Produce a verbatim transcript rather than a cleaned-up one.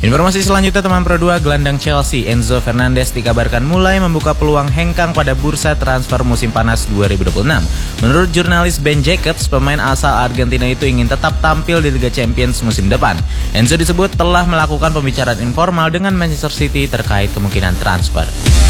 Informasi selanjutnya teman Pro dua, gelandang Chelsea Enzo Fernandez dikabarkan mulai membuka peluang hengkang pada bursa transfer musim panas dua ribu dua puluh enam. Menurut jurnalis Ben Jacobs, pemain asal Argentina itu ingin tetap tampil di Liga Champions musim depan. Enzo disebut telah melakukan pembicaraan informal dengan Manchester City terkait kemungkinan transfer.